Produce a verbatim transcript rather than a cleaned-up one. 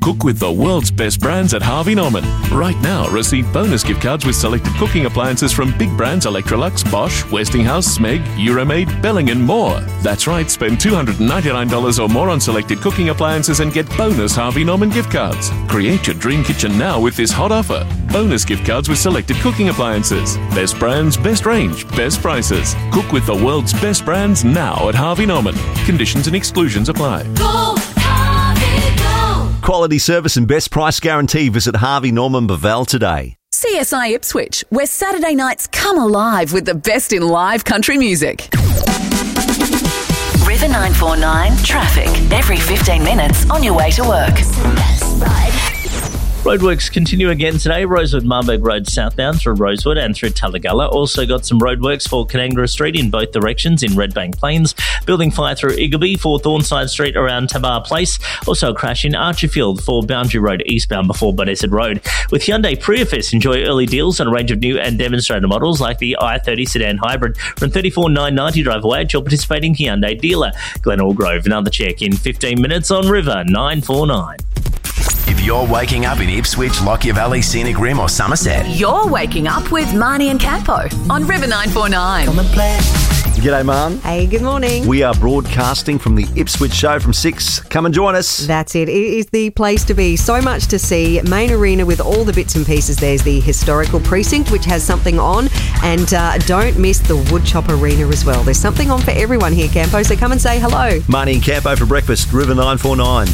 Cook with the world's best brands at Harvey Norman. Right now, receive bonus gift cards with selected cooking appliances from big brands Electrolux, Bosch, Westinghouse, Smeg, Euromaid, Belling and more. That's right, spend two hundred ninety-nine dollars or more on selected cooking appliances and get bonus Harvey Norman gift cards. Create your dream kitchen now with this hot offer. Bonus gift cards with selected cooking appliances. Best brands, best range, best prices. Cook with the world's best brands now at Harvey Norman. Conditions and exclusions apply. Go, Harvey, go! Quality service and best price guarantee. Visit Harvey Norman Bevelle today. C S I Ipswich, where Saturday nights come alive with the best in live country music. River nine four nine traffic. Every fifteen minutes on your way to work. Roadworks continue again today. Rosewood Marburg Road southbound through Rosewood and through Tullagalla. Also got some roadworks for Canangara Street in both directions in Redbank Plains. Building fire through Iggleby for Thornside Street around Tabar Place. Also a crash in Archerfield for Boundary Road eastbound before Bodessett Road. With Hyundai Prius, enjoy early deals on a range of new and demonstrator models like the i thirty sedan hybrid from thirty-four thousand nine hundred ninety dollars drive away at your participating Hyundai dealer. Glenelg Grove, another check in fifteen minutes on River nine four nine. If you're waking up in Ipswich, Lockyer Valley, Scenic Rim or Somerset, You're waking up with Marnie and Campo on River nine four nine. G'day, Marn. Hey, good morning. We are broadcasting from the Ipswich show from six. Come and join us. That's it. It is the place to be. So much to see. Main arena with all the bits and pieces. There's the historical precinct, which has something on. And uh, don't miss the Woodchop Arena as well. There's something on for everyone here, Campo. So come and say hello. Marnie and Campo for breakfast. River nine four nine.